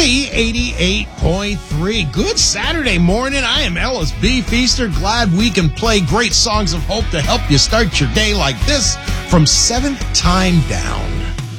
Z88.3. Good Saturday morning. I am Ellis B. Feaster. Glad we can play great songs of hope to help you start your day like this from Seventh Time Down.